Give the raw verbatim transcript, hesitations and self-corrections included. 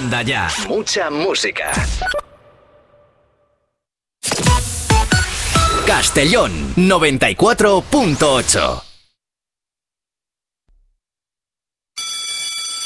Manda ya. Mucha música. Castellón noventa y cuatro punto ocho.